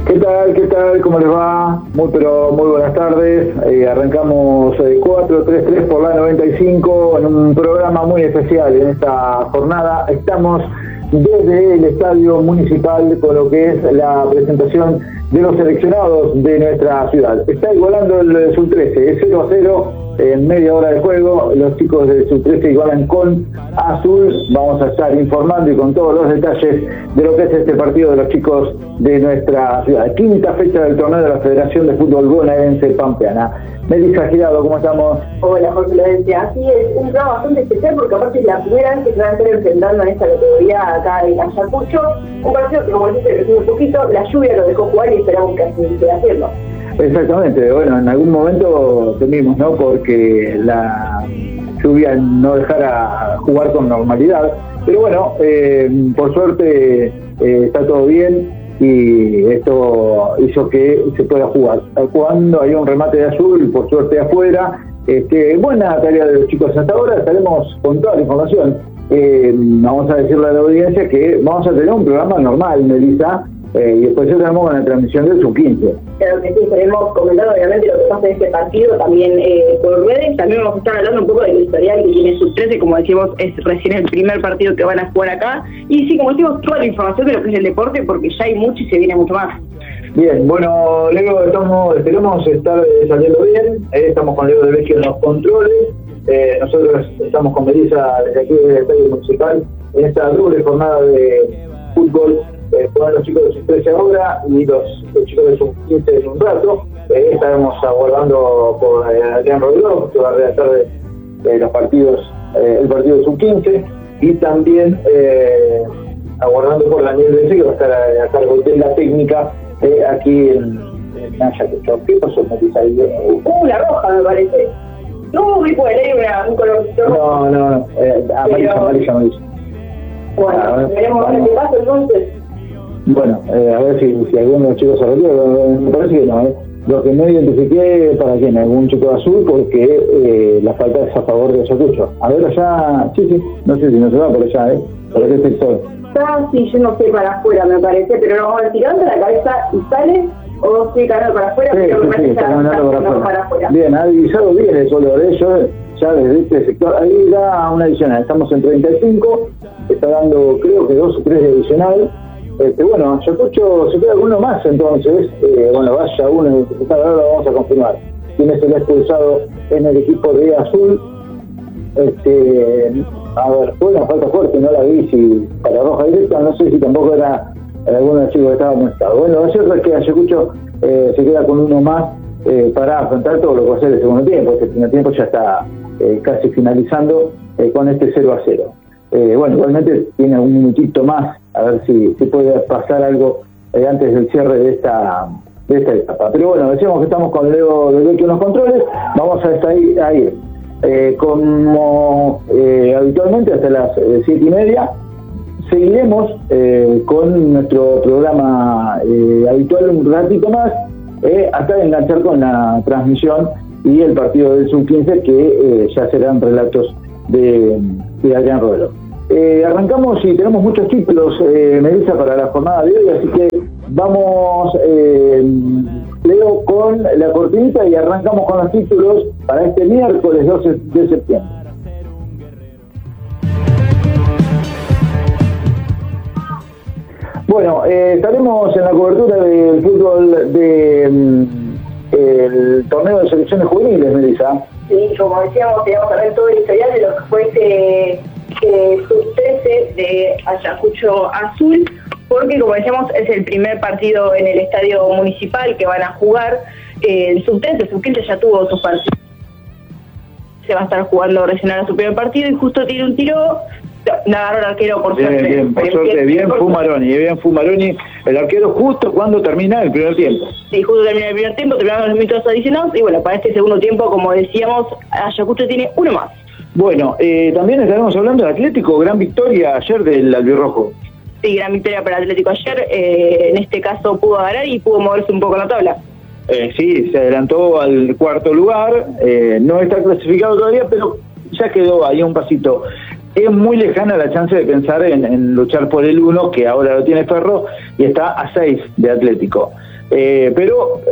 ¿Qué tal? ¿Qué tal? ¿Cómo les va? Muy buenas tardes. Arrancamos 433 por la 95 en un programa muy especial en esta jornada. Estamos desde el Estadio Municipal con lo que es la presentación de los seleccionados de nuestra ciudad. Está igualando el Sub-13, es 0-0 en media hora de juego. Los chicos del Sub-13 igualan con Azul. Vamos a estar informando y con todos los detalles de lo que es este partido de los chicos de nuestra ciudad. Quinta fecha del torneo de la Federación de Fútbol Bonaerense Pampeana. Melissa Girado, ¿cómo estamos? Hola, Jorge Florencia. Así es, un programa bastante especial porque aparte es la primera vez que se van a estar enfrentando en esta categoría acá en Ayacucho. Un partido que, como dijiste, creció un poquito, la lluvia lo dejó jugar y esperamos que así sea hacerlo. Exactamente, bueno, en algún momento temimos, ¿no? Porque la lluvia no dejara jugar con normalidad, pero bueno, por suerte está todo bien y esto hizo que se pueda jugar. Cuando hay un remate de Azul, por suerte afuera, buena tarea de los chicos hasta ahora. Estaremos con toda la información. Vamos a decirle a la audiencia que vamos a tener un programa normal, Melissa, y después ya tenemos con la transmisión del Sub-15. Claro que sí, estaremos comentando obviamente lo que pasa en este partido también por redes. También vamos a estar hablando un poco del historial que tiene Sub-13, como decimos, es recién el primer partido que van a jugar acá. Y sí, como decimos, toda la información de lo que es el deporte, porque ya hay mucho y se viene mucho más. Bien, bueno, Leo, esperemos estar saliendo bien. Estamos con Leo de Vecchio en los controles. Nosotros estamos con Melissa desde aquí del Estadio Municipal en esta doble jornada de fútbol. Con los chicos de Sub-13 ahora y los chicos de Sub-15 en un rato. Estaremos aguardando por Adrián Rodríguez, que va a redactar los partidos, el partido de Sub-15, y también aguardando por Daniel Bence, que va a estar a cargo de la técnica aquí en Ayacucho. ¿Qué pasó, Melissa? La roja, me parece. No, vi por ahí un color. No. Amarilla. Bueno, veremos a ver qué pasa entonces. Bueno, a ver si alguno de los chicos se retira, me parece que no, Lo que no identifiqué, ¿para quién? Algún chico de Azul, porque la falta es a favor de Ayacucho. A ver allá, sí, no sé si no se va por allá, por ese sector. Está, sí, yo no sé para afuera, me parece, pero no vamos a tirando la cabeza y sale, o sí, caminando para afuera, pero me parece que está caminando para afuera. Bien, ha divisado bien el color, yo ya desde este sector, ahí da una adicional, estamos en 35, está dando creo que 2 o 3 de adicional. Bueno, Ayacucho se queda con uno más, entonces, vaya uno, ahora lo vamos a confirmar. ¿Quién se le ha expulsado en el equipo de Azul? A ver, fue una falta fuerte, no la vi, si para roja directa, no sé si tampoco era alguno de los chicos que estaba molestado. Bueno, lo cierto es que Ayacucho se queda con uno más para afrontar todo lo que va a ser el segundo tiempo. Este primer tiempo ya está casi finalizando con este 0-0. Igualmente tiene un minutito más, a ver si puede pasar algo antes del cierre de esta etapa. Pero bueno, decíamos que estamos con Leo de Vecchio en los controles. Vamos a ir como habitualmente hasta las 7:30. Seguiremos con nuestro programa habitual un ratito más, hasta enganchar con la transmisión y el partido del Sub-15, que ya serán relatos de Adrián Rodríguez. Arrancamos y tenemos muchos títulos, Melissa, para la jornada de hoy, así que vamos, Leo, con la cortinita y arrancamos con los títulos para este miércoles 12 de septiembre. Bueno, estaremos en la cobertura del fútbol del torneo de selecciones juveniles, Melissa. Sí, como decíamos, teníamos que ver todo el historial de lo que fue Sub-13 de Ayacucho Azul, porque como decíamos es el primer partido en el estadio municipal que van a jugar. El Sub-13, Sub-15 ya tuvo sus partidos, se va a estar jugando recién ahora su primer partido y justo tiene un tiro, agarró el arquero por suerte. Bien, por suerte, bien Fumaroni, el arquero justo cuando termina el primer tiempo. Sí, justo termina el primer tiempo, terminaron los minutos adicionados y bueno, para este segundo tiempo, como decíamos, Ayacucho tiene uno más. Bueno, también estaremos hablando de Atlético, gran victoria ayer del albirrojo. Sí, gran victoria para Atlético ayer, en este caso pudo ganar y pudo moverse un poco en la tabla. Sí, se adelantó al cuarto lugar, no está clasificado todavía, pero ya quedó ahí un pasito. Es muy lejana la chance de pensar en luchar por el 1, que ahora lo tiene Ferro, y está a 6 de Atlético. pero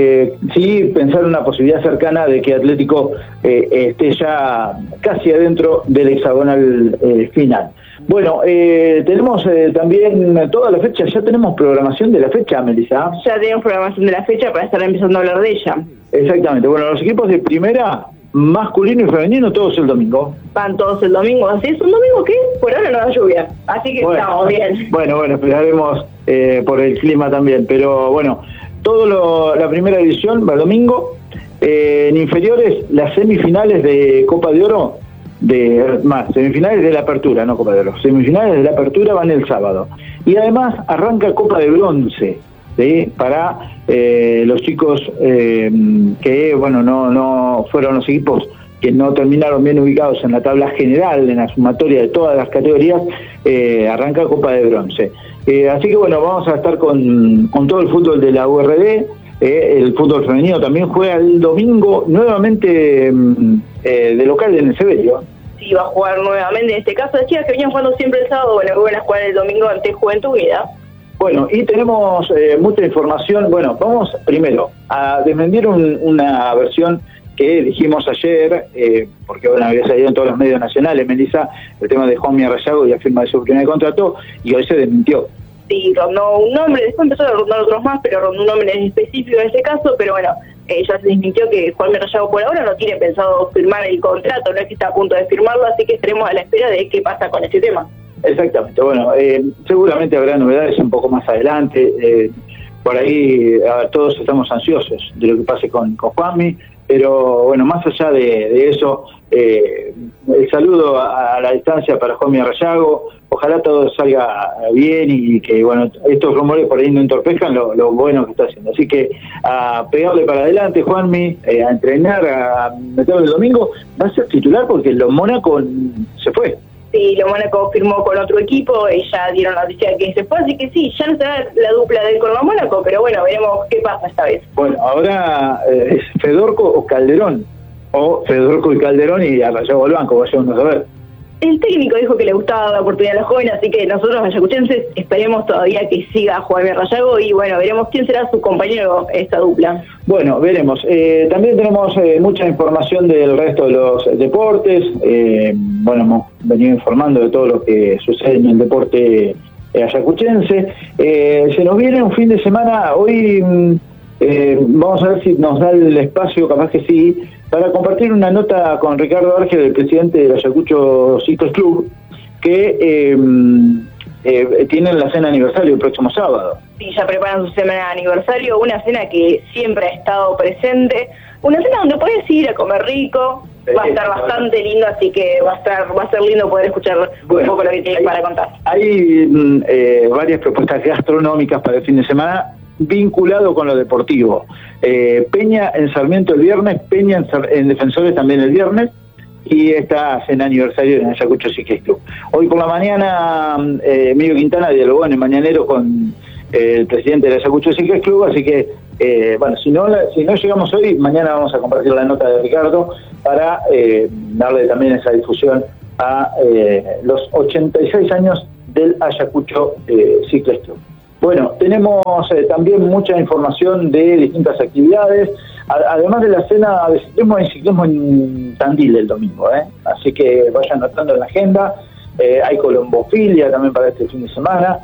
sí pensar una posibilidad cercana de que Atlético esté ya casi adentro del hexagonal final. Bueno, tenemos también toda la fecha, ya tenemos programación de la fecha, Melissa. Ya tenemos programación de la fecha para estar empezando a hablar de ella. Exactamente, bueno, los equipos de primera, masculino y femenino, todos el domingo. Van todos el domingo, así es un domingo que por ahora no da lluvia, así que estamos bien. Bueno, esperaremos por el clima también, pero bueno, la primera división va el domingo, en inferiores las semifinales de Copa de Oro, semifinales de la Apertura, no Copa de Oro, semifinales de la Apertura van el sábado, y además arranca Copa de Bronce, ¿sí? Para los chicos que, bueno, no fueron los equipos que no terminaron bien ubicados en la tabla general, en la sumatoria de todas las categorías, arranca Copa de Bronce. Así que bueno, vamos a estar con todo el fútbol de la URD, el fútbol femenino también juega el domingo nuevamente de local en el Severio. Sí, va a jugar nuevamente, en este caso las chicas que venían jugando siempre el sábado, bueno, van a jugar el domingo ante Juventud Unida. Bueno, y tenemos mucha información. Bueno, vamos primero a desmentir una versión que dijimos ayer, porque bueno, había salido en todos los medios nacionales, Melissa, el tema de Juan Rayago y la firma de su primer contrato, y hoy se desmintió. Sí, rondó un nombre, después empezó a rondar otros más, pero rondó un nombre en específico en este caso, pero bueno, ya se desmintió que Juan Rayago por ahora no tiene pensado firmar el contrato, no es que está a punto de firmarlo, así que estaremos a la espera de qué pasa con este tema. Exactamente, bueno, seguramente habrá novedades un poco más adelante, por ahí todos estamos ansiosos de lo que pase con Juanmi, pero bueno, más allá de eso, el saludo a la distancia para Juanmi Rayago, ojalá todo salga bien y que bueno, estos rumores por ahí no entorpezcan lo bueno que está haciendo, así que a pegarle para adelante Juanmi, a entrenar, a meterlo el domingo, va a ser titular porque el Mónaco se fue. Sí, lo Mónaco firmó con otro equipo y ya dieron la noticia de que se fue, así que sí, ya no será la dupla de él con lo Mónaco, pero bueno, veremos qué pasa esta vez. Bueno, ahora es Fedorco o Calderón, o Fedorco y Calderón y a Rayago al banco, vayamos a ver. El técnico dijo que le gustaba la oportunidad a los jóvenes, así que nosotros ayacuchenses esperemos todavía que siga Juan Rayago y bueno, veremos quién será su compañero en esta dupla. Bueno, veremos. También tenemos mucha información del resto de los deportes. Bueno, hemos venido informando de todo lo que sucede en el deporte ayacuchense. Se nos viene un fin de semana, hoy vamos a ver si nos da el espacio, capaz que sí, para compartir una nota con Ricardo Argel, el presidente del Ayacucho Ciclos Club, que tienen la cena aniversario el próximo sábado. Sí, ya preparan su cena de aniversario, una cena que siempre ha estado presente, una cena donde puedes ir a comer rico, va a estar bastante lindo, así que va a ser lindo poder escuchar un poco lo que tienes para contar. Hay varias propuestas gastronómicas para el fin de semana, vinculado con lo deportivo. Peña en Sarmiento el viernes, Peña en Defensores también el viernes, y esta cena aniversario en Ayacucho Ciclist Club. Hoy por la mañana Emilio Quintana dialogó en el mañanero con el presidente del Ayacucho Ciclist Club, así que bueno, si no llegamos hoy, mañana vamos a compartir la nota de Ricardo para darle también esa difusión a los 86 años del Ayacucho Ciclist Club. Bueno, tenemos también mucha información de distintas actividades, además de la cena de ciclismo, hay ciclismo en Tandil el domingo, así que vayan notando en la agenda. Hay colombofilia también para este fin de semana.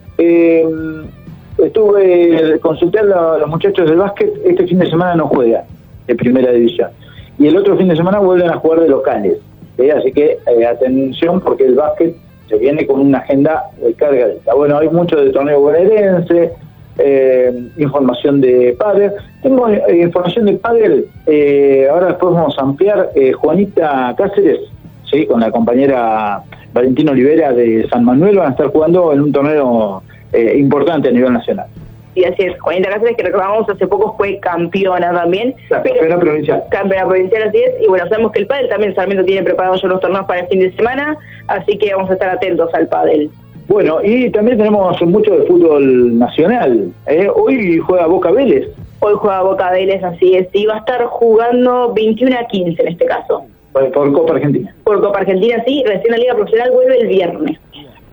Consulté a los muchachos del básquet, este fin de semana no juegan de primera división, y el otro fin de semana vuelven a jugar de locales, así que atención porque el básquet se viene con una agenda cargadita. Bueno, hay mucho de torneo bonaerense, información de pádel. Tengo información de pádel, ahora después vamos a ampliar. Juanita Cáceres, ¿sí?, con la compañera Valentina Olivera de San Manuel, van a estar jugando en un torneo importante a nivel nacional. Sí, así es. Juanita Cáceres, que recordamos hace poco fue campeona también. Campeona provincial. Campeona provincial, así es. Y bueno, sabemos que el pádel también, Sarmiento tiene preparados ya los torneos para el fin de semana, así que vamos a estar atentos al pádel. Bueno, y también tenemos mucho de fútbol nacional. Hoy juega Boca Vélez. Hoy juega Boca Vélez, así es. Y va a estar jugando 21-15 en este caso. Por Copa Argentina. Por Copa Argentina, sí. Recién la Liga Profesional vuelve el viernes.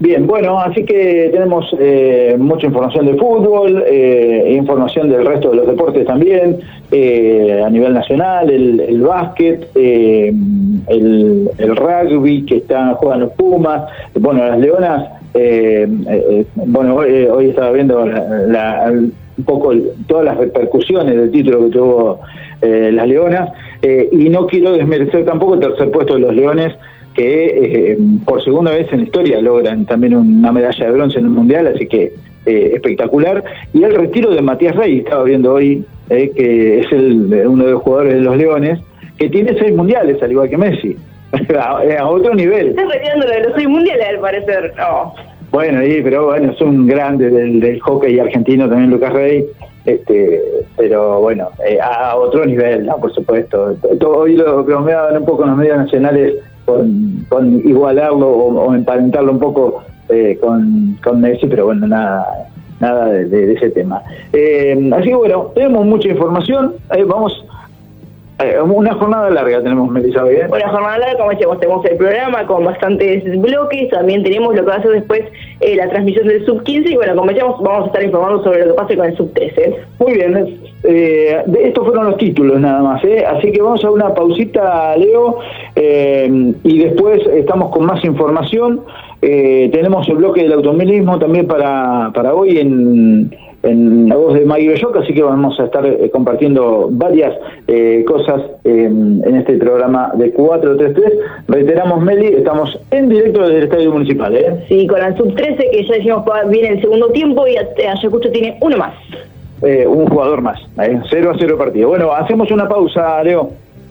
Bien, bueno, así que tenemos mucha información de fútbol, información del resto de los deportes también, a nivel nacional, el básquet, el rugby que juegan los Pumas, bueno, las Leonas, bueno, hoy estaba viendo un poco todas las repercusiones del título que tuvo las Leonas, y no quiero desmerecer tampoco el tercer puesto de los Leones, que por segunda vez en la historia logran también una medalla de bronce en el Mundial, así que espectacular. Y el retiro de Matías Rey, estaba viendo hoy, que es uno de los jugadores de los Leones, que tiene 6 mundiales, al igual que Messi, a otro nivel. Estás retirando de los 6 mundiales, al parecer. No. Bueno, pero bueno, es un grande del hockey argentino también, Lucas Rey, pero bueno, a otro nivel, ¿no? Por supuesto. Hoy lo bromeaban un poco en los medios nacionales con igualarlo o emparentarlo un poco con Messi, pero bueno, nada de ese tema. Así que bueno, tenemos mucha información, vamos. Una jornada larga tenemos, Melissa, ¿bien? Una jornada larga, como decíamos, tenemos el programa con bastantes bloques, también tenemos lo que va a ser después la transmisión del Sub-15, y bueno, como decíamos, vamos a estar informando sobre lo que pase con el Sub-13. Muy bien, estos fueron los títulos nada más, así que vamos a una pausita, Leo, y después estamos con más información. Tenemos el bloque del automovilismo también para hoy en la voz de Maggie Belloc, así que vamos a estar compartiendo varias cosas en este programa de 433. Reiteramos, Meli, estamos en directo desde el Estadio Municipal, Sí, con el Sub-13, que ya decimos viene el segundo tiempo, y Ayacucho tiene uno más. Un jugador más, 0-0 partido. Bueno, hacemos una pausa, Leo.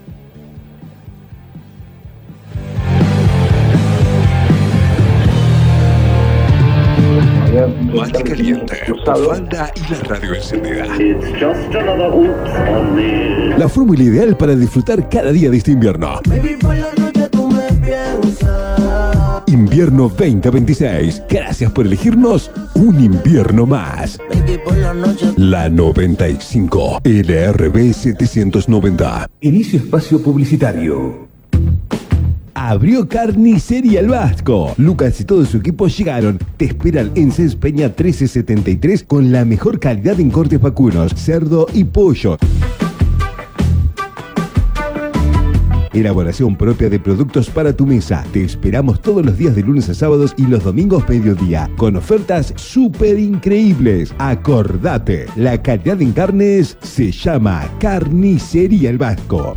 Mate caliente, bufanda y la radio encendida. La fórmula ideal para disfrutar cada día de este invierno. Invierno 2026. Gracias por elegirnos un invierno más. La 95 LRB 790. Inicio espacio publicitario. Abrió Carnicería El Vasco. Lucas y todo su equipo llegaron. Te esperan en Cés Peña 1373 con la mejor calidad en cortes vacunos, cerdo y pollo. Elaboración propia de productos para tu mesa. Te esperamos todos los días de lunes a sábados y los domingos mediodía, con ofertas súper increíbles. Acordate, la calidad en carnes se llama Carnicería El Vasco.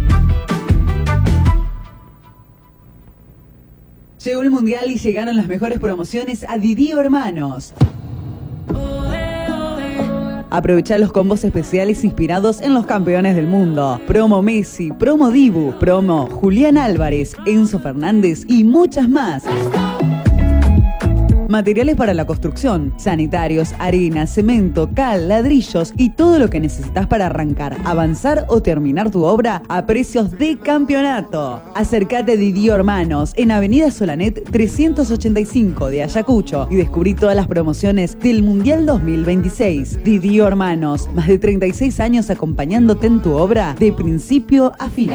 Llegó el Mundial y llegaron las mejores promociones a Didio Hermanos. Aprovecha los combos especiales inspirados en los campeones del mundo. Promo Messi, promo Dibu, promo Julián Álvarez, Enzo Fernández y muchas más. Materiales para la construcción, sanitarios, arena, cemento, cal, ladrillos y todo lo que necesitas para arrancar, avanzar o terminar tu obra a precios de campeonato. Acércate a Didio Hermanos en Avenida Solanet 385 de Ayacucho y descubrí todas las promociones del Mundial 2026. Didio Hermanos, más de 36 años acompañándote en tu obra de principio a fin.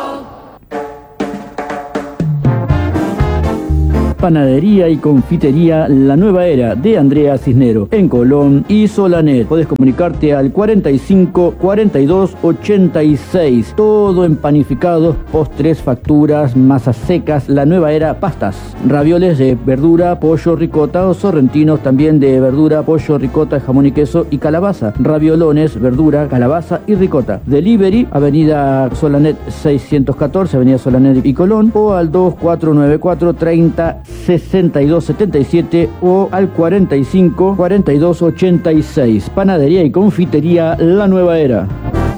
Panadería y confitería La Nueva Era de Andrea Cisnero en Colón y Solanet. Podés comunicarte al 45 42 86. Todo en panificados, postres, facturas, masas secas. La Nueva Era, pastas, ravioles de verdura, pollo, ricota o sorrentinos también de verdura, pollo, ricota, jamón y queso y calabaza. Raviolones, verdura, calabaza y ricota. Delivery, Avenida Solanet 614, Avenida Solanet y Colón, o al 2494 30 6277 o al 45 42 86. Panadería y confitería La Nueva Era.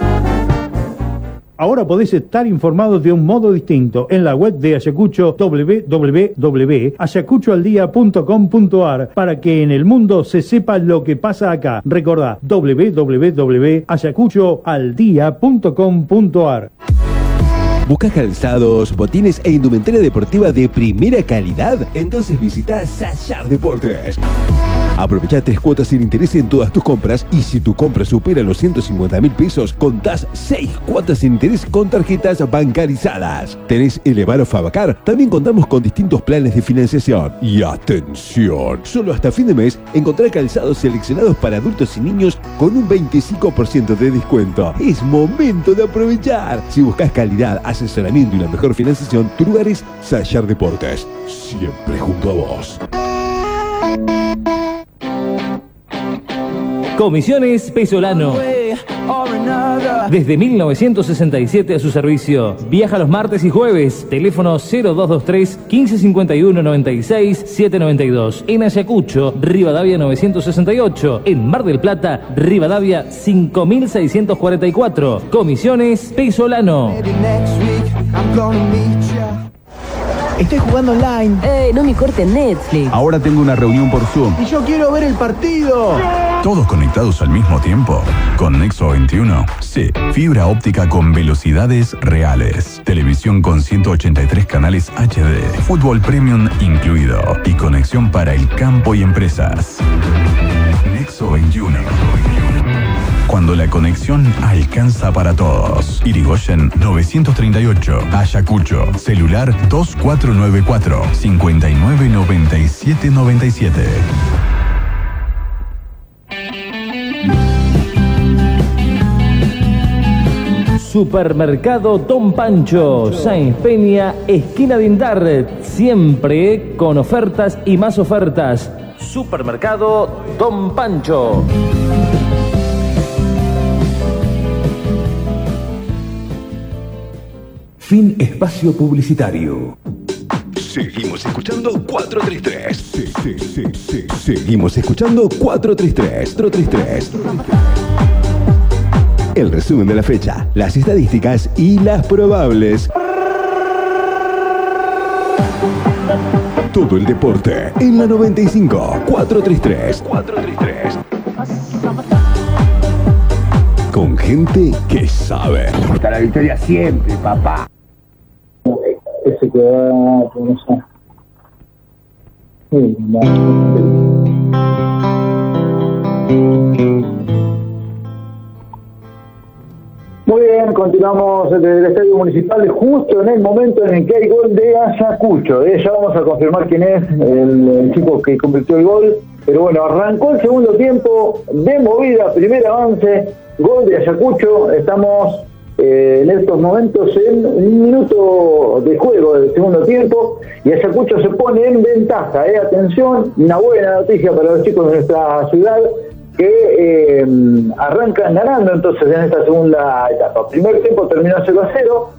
Ahora podés estar informados de un modo distinto en la web de Ayacucho, www.ayacuchoaldía.com.ar, para que en el mundo se sepa lo que pasa acá. Recordá, www.ayacuchoaldía.com.ar. ¿Buscas calzados, botines e indumentaria deportiva de primera calidad? Entonces visita Sayar Deportes. Aprovecha 3 cuotas sin interés en todas tus compras y si tu compra supera los 150.000 pesos, contás 6 cuotas sin interés con tarjetas bancarizadas. ¿Tenés Elevar o Fabacar? También contamos con distintos planes de financiación. Y atención, solo hasta fin de mes encontrá calzados seleccionados para adultos y niños con un 25% de descuento. Es momento de aprovechar. Si buscas calidad, asesoramiento y la mejor financiación, tu lugar es Sayar Deportes. Siempre junto a vos. Comisiones Pesolano. Desde 1967 a su servicio. Viaja los martes y jueves. Teléfono 0223 1551 96 792. En Ayacucho, Rivadavia 968. En Mar del Plata, Rivadavia 5644. Comisiones Pesolano. Estoy jugando online. No me corten Netflix. Ahora tengo una reunión por Zoom. Y yo quiero ver el partido. ¿Todos conectados al mismo tiempo? Con Nexo 21. Sí, fibra óptica con velocidades reales. Televisión con 183 canales HD. Fútbol premium incluido. Y conexión para el campo y empresas. Nexo 21. Cuando la conexión alcanza para todos. Irigoyen 938. Ayacucho. Celular 2494 599797. Supermercado Don Pancho, Sáenz Peña, esquina de Indar, siempre con ofertas y más ofertas. Supermercado Don Pancho. Fin espacio publicitario. Seguimos escuchando 433. Seguimos escuchando 433. 433. El resumen de la fecha, las estadísticas y las probables. Todo el deporte en la 95. 433. 433. Con gente que sabe. Hasta la victoria siempre, papá. Ese que va por eso. Muy bien, continuamos desde el Estadio Municipal justo en el momento en el que hay gol de Ayacucho. Ya vamos a confirmar quién es el chico que convirtió el gol. Pero bueno, arrancó el segundo tiempo de movida, primer avance, gol de Ayacucho. Estamos en estos momentos en un minuto de juego del segundo tiempo y Ayacucho se pone en ventaja. Atención, una buena noticia para los chicos de nuestra ciudad, que arrancan ganando entonces en esta segunda etapa. Primer tiempo terminó 0-0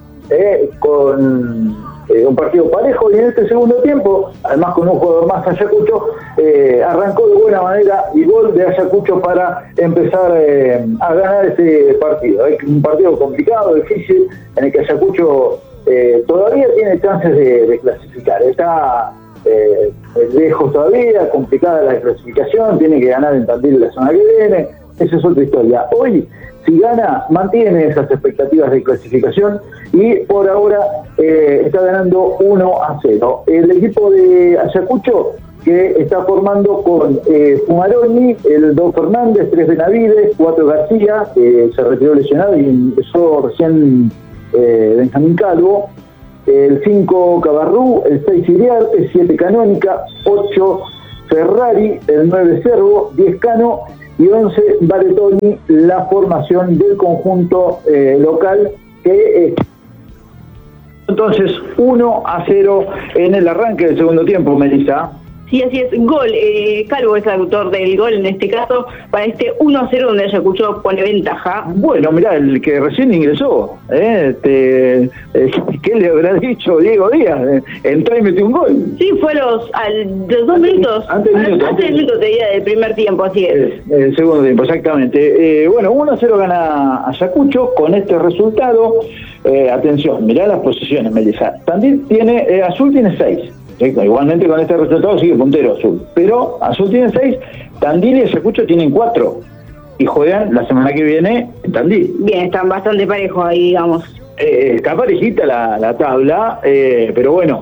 con un partido parejo, y en este segundo tiempo, además con un jugador más, Ayacucho arrancó de buena manera y gol de Ayacucho para empezar a ganar este partido. Es un partido complicado, difícil, en el que Ayacucho todavía tiene chances de clasificar. Está lejos todavía, complicada la clasificación, tiene que ganar en Tandil la zona que viene, esa es otra historia. Hoy, si gana, mantiene esas expectativas de clasificación y por ahora está ganando 1-0. El equipo de Ayacucho, que está formando con Fumaroni, el 2 Fernández, 3 Benavides, 4 García, que se retiró lesionado y empezó recién Benjamín Calvo, el 5 Cabarrú, el 6 Iriarte, 7 Canónica, 8 Ferrari, el 9 Cervo, 10 Cano y 11 Baretoni, la formación del conjunto local, que entonces 1-0 en el arranque del segundo tiempo, Melissa. Sí, así es. Gol. Calvo es el autor del gol en este caso, para este 1-0 donde Ayacucho pone ventaja. Bueno, mirá, el que recién ingresó, ¿qué le habrá dicho Diego Díaz? Entró y metió un gol. Sí, fue los 2 minutos. Antes del minuto del primer tiempo, así es. El segundo tiempo, exactamente. Bueno, 1-0 gana Ayacucho con este resultado. Atención, mirá las posiciones, Melissa. Tandil tiene, Azul tiene 6. Igualmente con este resultado sigue puntero Azul, pero Azul tiene 6, Tandil y Ayacucho tienen 4 y juegan la semana que viene en Tandil. Bien, están bastante parejos ahí, digamos. Está parejita la tabla, pero bueno,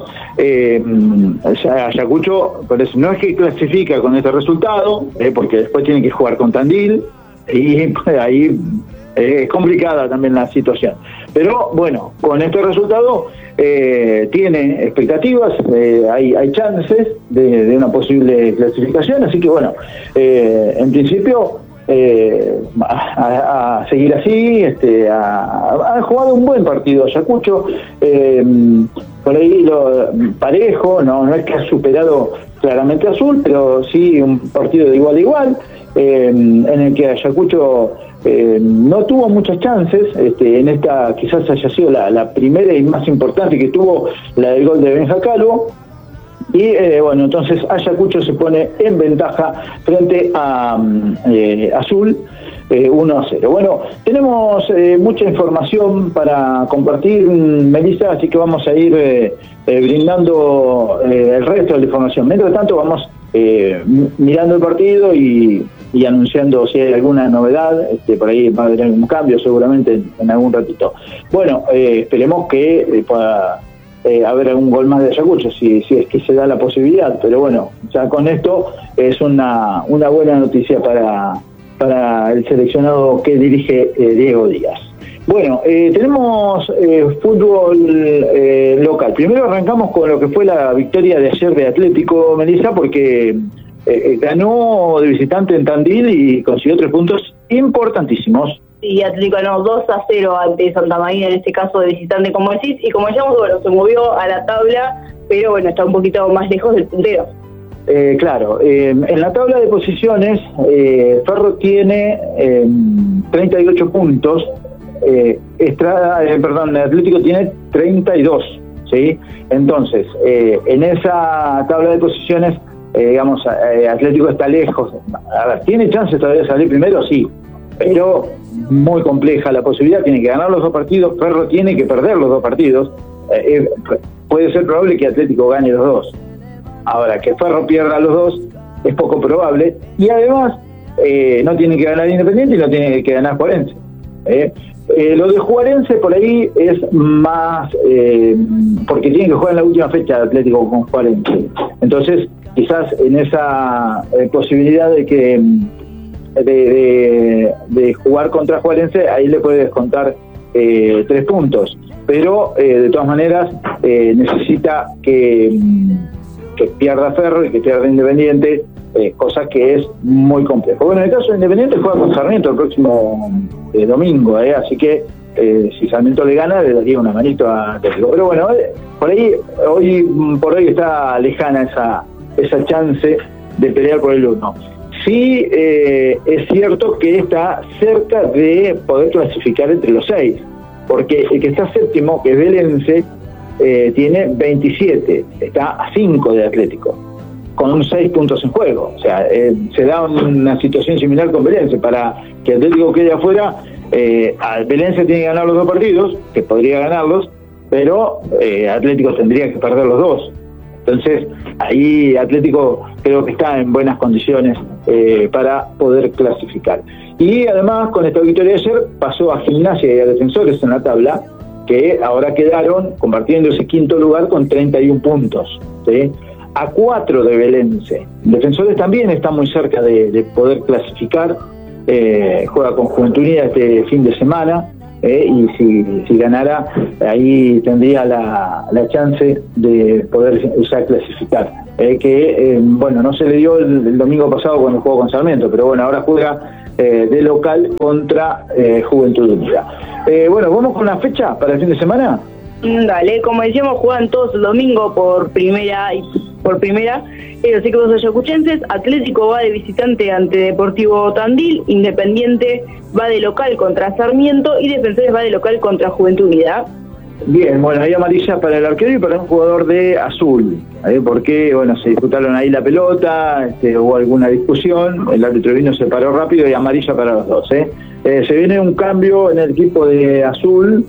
Ayacucho por eso, no es que clasifica con este resultado, porque después tiene que jugar con Tandil, y ahí es complicada también la situación. Pero bueno, con este resultado tiene expectativas, hay chances de una posible clasificación, así que bueno, en principio a seguir así, ha jugado un buen partido Ayacucho, por ahí parejo, no es que ha superado claramente a Azul, pero sí un partido de igual a igual, en el que Ayacucho no tuvo muchas chances, en esta quizás haya sido la primera y más importante que tuvo, la del gol de Benja Calvo. Y bueno, entonces Ayacucho se pone en ventaja frente a Azul, 1-0. Bueno, tenemos mucha información para compartir, Melissa, así que vamos a ir brindando el resto de la información. Mientras tanto vamos mirando el partido y anunciando si hay alguna novedad, por ahí va a haber algún cambio seguramente en algún ratito. Bueno, esperemos que pueda haber algún gol más de Ayacucho, si es que se da la posibilidad, pero bueno, ya con esto es una buena noticia para el seleccionado que dirige Diego Díaz. Bueno, tenemos fútbol local. Primero arrancamos con lo que fue la victoria de ayer de Atlético, Melissa, porque ganó de visitante en Tandil y consiguió 3 puntos importantísimos. Y Atlético ganó 2-0 ante Santa Marina, en este caso de visitante, como decís, y como decíamos, bueno, se movió a la tabla, pero bueno, está un poquito más lejos del puntero. Claro, en la tabla de posiciones, Ferro tiene 38 puntos, Atlético tiene 32, ¿sí? Entonces, en esa tabla de posiciones, digamos, Atlético está lejos. A ver, ¿tiene chances todavía de salir primero? Sí, pero muy compleja la posibilidad, tiene que ganar los 2 partidos, Ferro tiene que perder los 2 partidos, puede ser probable que Atlético gane los 2. Ahora, que Ferro pierda los 2 es poco probable, y además no tiene que ganar Independiente y no tiene que ganar Juarense. Lo de Juarense por ahí es más, porque tiene que jugar en la última fecha de Atlético con Juarense, entonces quizás en esa posibilidad de que de jugar contra Juarense, ahí le puede descontar 3 puntos, pero de todas maneras necesita que pierda Ferro y que pierda Independiente, cosa que es muy complejo. Bueno, en el caso de Independiente juega con Sarmiento el próximo domingo, así que si Sarmiento le gana le daría una manito a Atlético, pero bueno, por ahí hoy está lejana esa chance de pelear por el 1. Sí, es cierto que está cerca de poder clasificar entre los 6, porque el que está séptimo, que es Belense, tiene 27, está a 5 de Atlético, con 6 puntos en juego. O sea, se da una situación similar con Belense. Para que Atlético quede afuera, Belense tiene que ganar los 2 partidos, que podría ganarlos, pero Atlético tendría que perder los 2. Entonces, ahí Atlético creo que está en buenas condiciones para poder clasificar. Y además, con esta victoria de ayer, pasó a Gimnasia y a Defensores en la tabla, que ahora quedaron compartiendo ese 5º lugar con 31 puntos, ¿sí? A 4 de Belense. Defensores también está muy cerca de poder clasificar, juega con Juventud Unida este fin de semana, y si ganara, ahí tendría la chance de poder ya clasificar, bueno, no se le dio el domingo pasado cuando jugó con Sarmiento, pero bueno, ahora juega de local contra Juventud Unida. Bueno, ¿vamos con la fecha para el fin de semana? Dale, como decíamos, juegan todos el domingo por primera, los equipos ayacuchenses. Atlético va de visitante ante Deportivo Tandil, Independiente va de local contra Sarmiento y Defensores va de local contra Juventud Unida. Bien, bueno, hay amarilla para el arquero y para un jugador de Azul, porque bueno, se disputaron ahí la pelota, hubo alguna discusión, el árbitro vino, se paró rápido y amarilla para los 2. Se viene un cambio en el equipo de Azul,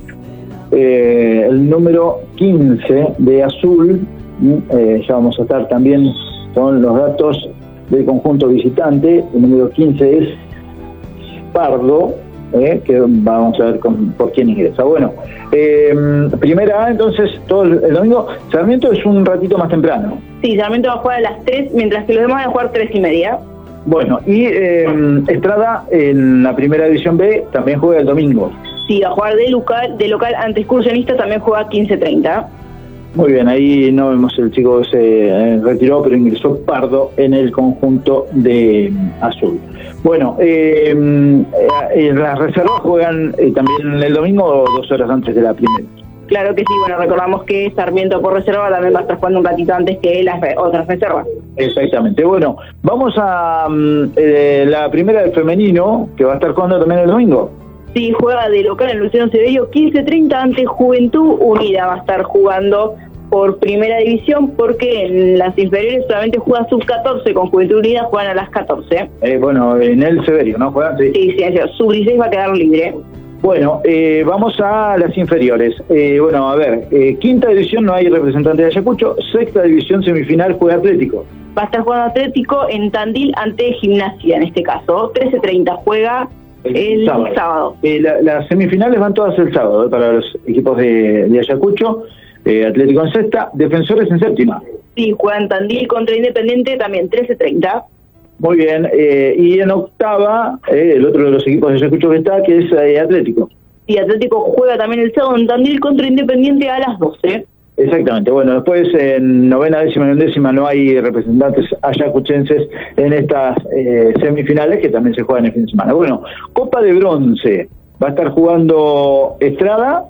el número 15 de Azul, ya vamos a estar también con los datos del conjunto visitante. El número 15 es Pardo, que vamos a ver por quién ingresa. Bueno, primera A, entonces, todo el domingo. Sarmiento es un ratito más temprano. Sí, Sarmiento va a jugar a las 3, mientras que los demás van a jugar 3:30. Bueno, y Estrada en la primera división B también juega el domingo. Sí, va a jugar de local ante Excursionista, también juega 15:30. Muy bien, ahí no vemos el chico que se retiró, pero ingresó Pardo en el conjunto de Azul. Bueno, las reservas juegan también el domingo 2 horas antes de la primera. Claro que sí, bueno, recordamos que Sarmiento por reserva también va a estar jugando un ratito antes que las otras reservas. Exactamente. Bueno, vamos a la primera del femenino, que va a estar jugando también el domingo. Sí, juega de local en Luciano Severio, 15:30 ante Juventud Unida. Va a estar jugando por primera división, porque en las inferiores solamente juega sub-14, con Juventud Unida juegan a las 14. Bueno, en el Severio, ¿no? ¿Juegan? Sí, sí, sub-16 va a quedar libre. Bueno, vamos a las inferiores. Bueno, a ver, quinta división no hay representante de Ayacucho, sexta división semifinal juega Atlético. Va a estar jugando Atlético en Tandil ante Gimnasia, en este caso. 13:30 juega el sábado. Las semifinales van todas el sábado para los equipos de Ayacucho. Atlético en sexta, Defensores en séptima. Sí, juegan Tandil contra Independiente también, 13:30. Muy bien, y en octava, el otro de los equipos de Ayacucho que está, que es Atlético. Y Atlético juega también el sábado en Tandil contra Independiente a las 12. Exactamente, bueno, después en novena, décima y undécima no hay representantes ayacuchenses en estas semifinales que también se juegan el fin de semana. Bueno, Copa de Bronce, va a estar jugando Estrada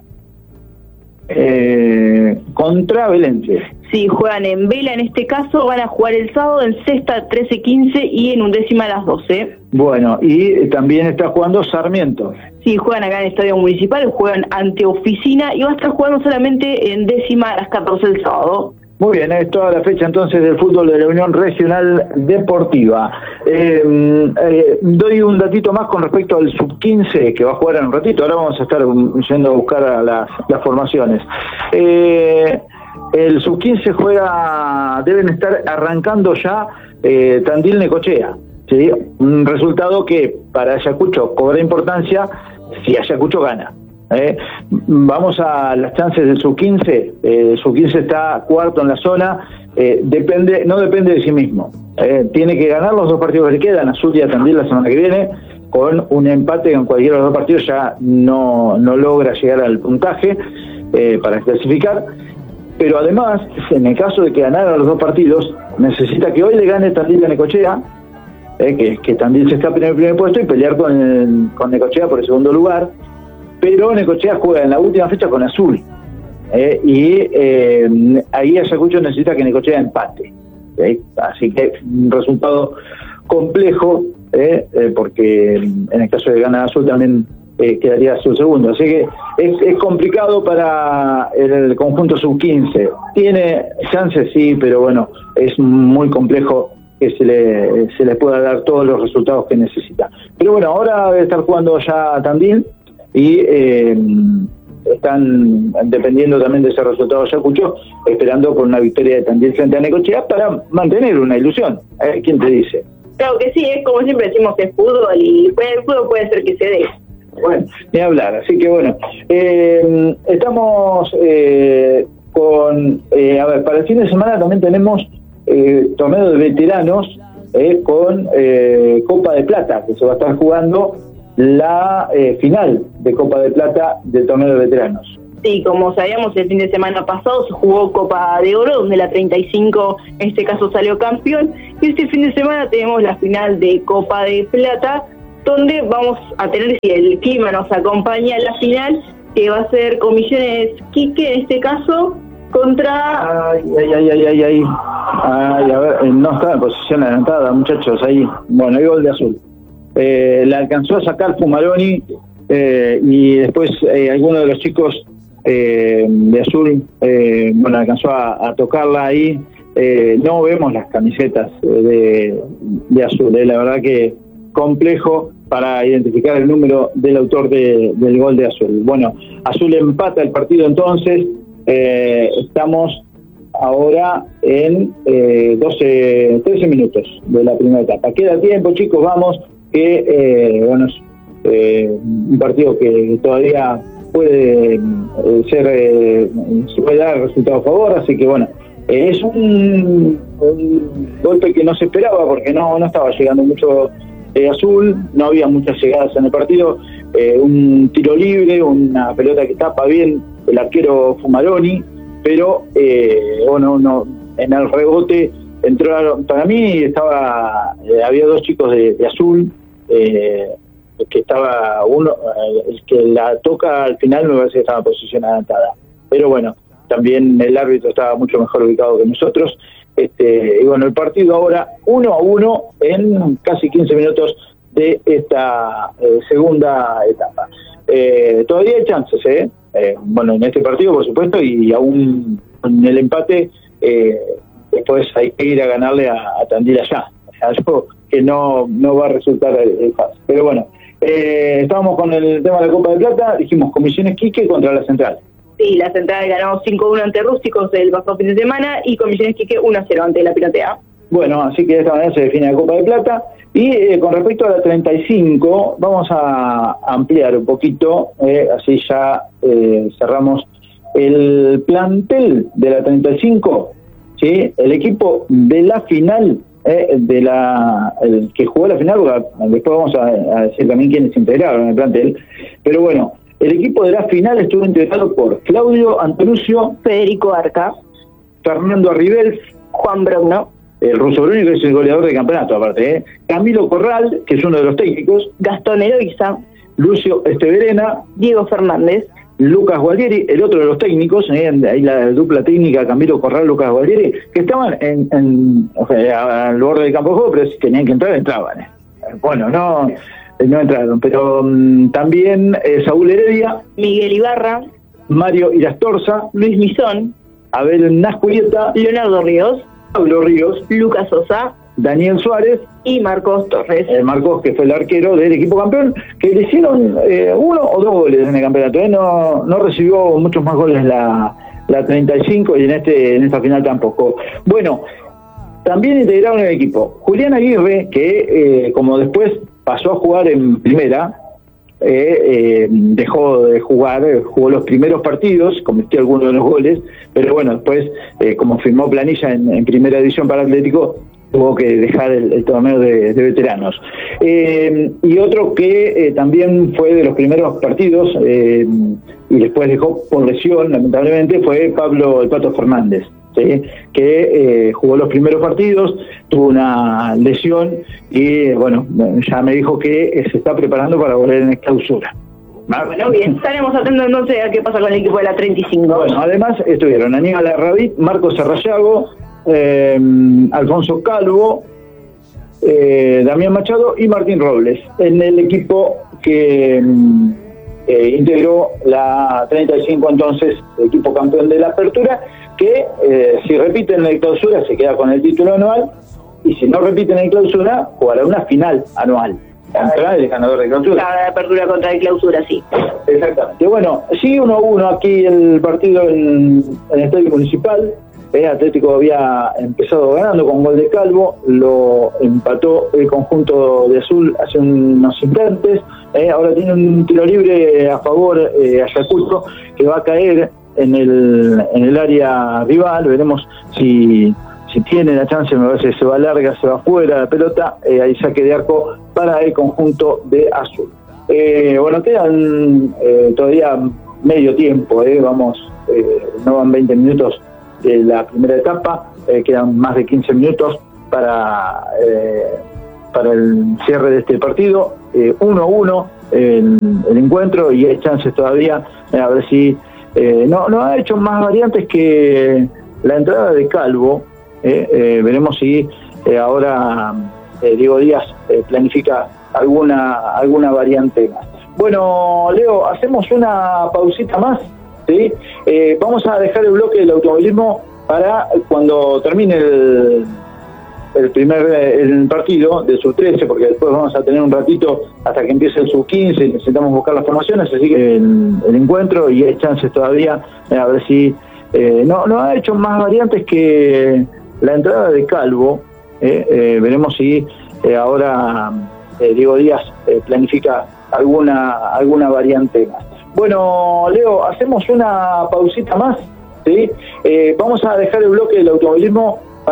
contra Belense. Sí, juegan en Vela en este caso, van a jugar el sábado en sexta 13:15 y en undécima a las 12. Bueno, y también está jugando Sarmiento. Sí, juegan acá en el Estadio Municipal, juegan ante Oficina y va a estar jugando solamente en décima a las 14 el sábado. Muy bien, es toda la fecha entonces del fútbol de la Unión Regional Deportiva. Doy un datito más con respecto al sub-15 que va a jugar en un ratito. Ahora vamos a estar yendo a buscar a las formaciones. El sub-15 juega, deben estar arrancando ya Tandil Necochea, ¿sí? Un resultado que para Ayacucho cobra importancia si Ayacucho gana. Vamos a las chances del sub-15. El sub-15 está cuarto en la zona, no depende de sí mismo. Tiene que ganar los dos partidos que le quedan, Azul y Tandil la semana que viene. Con un empate en cualquiera de los dos partidos ya no logra llegar al puntaje para clasificar. Pero además, en el caso de que ganara los dos partidos, necesita que hoy le gane Tandil a Necochea, que Tandil se escape en el primer puesto y pelear con Necochea por el segundo lugar. Pero Necochea juega en la última fecha con Azul. Ahí Ayacucho necesita que Necochea empate. Así que un resultado complejo, porque en el caso de ganar Azul también quedaría Azul segundo. Así que es complicado para el conjunto sub-15. Tiene chances, sí, pero bueno, es muy complejo que se le pueda dar todos los resultados que necesita. Pero bueno, ahora debe estar jugando ya Tandil y están dependiendo también de ese resultado de Ayacucho, esperando por una victoria de Tandil frente a Necochea para mantener una ilusión. ¿Quién te dice? Claro que sí, es como siempre decimos que es fútbol y el fútbol puede ser que se dé. Bueno, ni hablar, así que bueno, estamos con, a ver, para el fin de semana también tenemos torneo de veteranos con Copa de Plata, que se va a estar jugando la final de Copa de Plata del torneo de veteranos. Sí, como sabíamos, el fin de semana pasado se jugó Copa de Oro, donde la 35 en este caso salió campeón, y este fin de semana tenemos la final de Copa de Plata, donde vamos a tener, si el clima nos acompaña en la final, que va a ser Comisiones Quique, en este caso, contra... Ay, a ver, no está en posición adelantada, muchachos, ahí. Bueno, hay gol de Azul. La alcanzó a sacar Fumaroni, y después alguno de los chicos de Azul, bueno, alcanzó a tocarla ahí. No vemos las camisetas de Azul, la verdad que complejo para identificar el número del autor del gol de Azul. Bueno, Azul empata el partido entonces. Estamos ahora en 13 minutos de la primera etapa. Queda tiempo, chicos, vamos, que bueno, un partido que todavía puede puede dar resultado a favor, así que bueno, es un golpe que no se esperaba porque no estaba llegando mucho Azul, no había muchas llegadas en el partido, un tiro libre, una pelota que tapa bien el arquero Fumaroni, pero no, en el rebote entraron, para mí había dos chicos de Azul, que estaba el que la toca al final me parece que estaba en posición adelantada, pero bueno, también el árbitro estaba mucho mejor ubicado que nosotros. Y bueno, el partido ahora 1-1 en casi 15 minutos de esta segunda etapa. Todavía hay chances, bueno, en este partido por supuesto, y aún en el empate después hay que ir a ganarle a Tandil allá, algo que no va a resultar fácil. Pero bueno, estábamos con el tema de la Copa de Plata, dijimos Comisiones Quique contra la Central. Sí, la Central ganó 5-1 ante Rústicos el pasado fin de semana y Comisiones Quique 1-0 ante la Piratea. Bueno, así que de esta manera se define la Copa de Plata. Y con respecto a la 35, vamos a ampliar un poquito, así ya cerramos el plantel de la 35, ¿sí? El equipo de la final, el que jugó la final, después vamos a decir también quiénes se integraron en el plantel, pero bueno, el equipo de la final estuvo integrado por Claudio Antonuccio, Federico Arca, Fernando Arribel, Juan Brogno, el ruso Bruni, que es el goleador del campeonato aparte, Camilo Corral, que es uno de los técnicos, Gastón Eloísa, Lucio Esteverena, Diego Fernández, Lucas Gualdieri, el otro de los técnicos, ahí la dupla técnica Camilo Corral, Lucas Gualdieri, que estaban al borde del campo de juego, pero si tenían que entrar, entraban. Bueno, no entraron, pero también Saúl Heredia, Miguel Ibarra, Mario Irastorza, Luis Misón, Abel Nasculieta, Leonardo Ríos, Pablo Ríos, Lucas Sosa, Daniel Suárez y Marcos Torres. Marcos, que fue el arquero del equipo campeón, que le hicieron 1 o 2 goles en el campeonato. No recibió muchos más goles la 35 y en esta final tampoco. Bueno, también integraron el equipo Julián Aguirre, que como después pasó a jugar en primera, dejó de jugar, jugó los primeros partidos, cometió algunos de los goles, pero bueno, después como firmó planilla en primera división para Atlético, tuvo que dejar el torneo de veteranos. Y otro que también fue de los primeros partidos y después dejó por lesión, lamentablemente, fue Pablo el Pato Fernández, ¿sí? Que jugó los primeros partidos, tuvo una lesión y bueno, ya me dijo que se está preparando para volver en clausura. Bueno, bien, estaremos atentos entonces a qué pasa con el equipo de la 35. Bueno, además estuvieron Aníbal Arrabit, Marcos Arrayago, Alfonso Calvo, Damián Machado y Martín Robles en el equipo que integró la 35, entonces el equipo campeón de la apertura, que si repiten en la clausura se queda con el título anual, y si no repiten en clausura jugará una final anual contra el ganador de clausura. La apertura contra el clausura, sí. Exactamente. Bueno, sigue 1-1 aquí el partido en el Estadio Municipal. Atlético había empezado ganando con gol de Calvo, lo empató el conjunto de Azul hace unos instantes, ahora tiene un tiro libre a favor Ayacucho, que va a caer en el área rival. Veremos si tiene la chance, me parece que se va larga, se va fuera la pelota, hay saque de arco para el conjunto de Azul. Bueno, quedan todavía medio tiempo, no van 20 minutos de la primera etapa, quedan más de 15 minutos para el cierre de este partido, 1-1 el encuentro, y hay chances todavía, a ver si no ha hecho más variantes que la entrada de Calvo. Veremos si ahora Diego Díaz planifica alguna variante más. Bueno, Leo, hacemos una pausita más, ¿sí? Vamos a dejar el bloque del automovilismo para cuando termine el partido de sub-13, porque después vamos a tener un ratito hasta que empiece el sub-15 y necesitamos buscar las formaciones, así que el encuentro, y hay chances todavía, a ver si no ha hecho más variantes que la entrada de Calvo. Veremos si ahora Diego Díaz planifica alguna variante más. Bueno, Leo, hacemos una pausita más, ¿sí? Vamos a dejar el bloque del automovilismo